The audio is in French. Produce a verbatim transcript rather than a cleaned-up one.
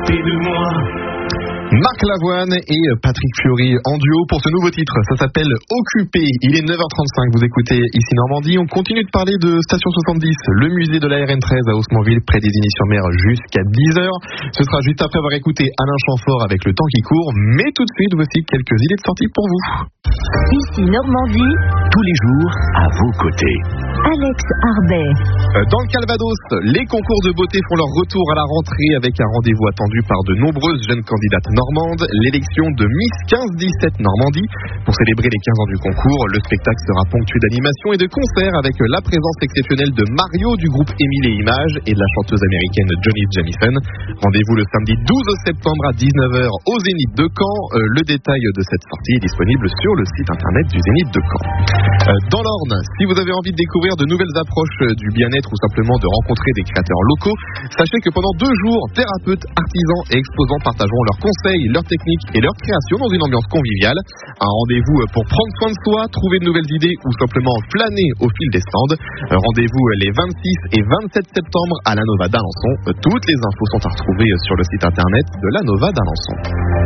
côté de moi. Marc Lavoine et Patrick Fiori en duo pour ce nouveau titre, ça s'appelle Occupé. Il est neuf heures trente-cinq, vous écoutez ici Normandie. On continue de parler de Station soixante-dix, le musée de la R N treize à Haussmanville, près d'Isigny-sur-Mer, jusqu'à dix heures. Ce sera juste après avoir écouté Alain Chamfort avec Le temps qui court. Mais tout de suite, voici quelques idées de sortie pour vous. Ici Normandie, Tous les jours, à vos côtés. Alex Arbet. Dans le Calvados, les concours de beauté font leur retour à la rentrée avec un rendez-vous attendu par de nombreuses jeunes candidates normandes, l'élection de Miss quinze dix-sept Normandie. Pour célébrer les quinze ans du concours, le spectacle sera ponctué d'animations et de concerts avec la présence exceptionnelle de Mario du groupe Émile et Images et de la chanteuse américaine Johnny Jamison. Rendez-vous le samedi douze septembre à dix-neuf heures au Zénith de Caen. Euh, le détail de cette sortie est disponible sur le site internet du Zénith de Caen. Euh, dans l'Orne, si vous avez envie de découvrir de nouvelles approches du bien-être ou simplement de rencontrer des créateurs locaux, sachez que pendant deux jours, thérapeutes, artisans et exposants partageront leurs conseils, leurs techniques et leurs créations dans une ambiance conviviale. Un rendez-vous pour prendre soin de soi, trouver de nouvelles idées ou simplement flâner au fil des stands. Rendez-vous les vingt-six et vingt-sept septembre à la Nova d'Alençon. Toutes les infos sont à retrouver sur le site internet de la Nova d'Alençon.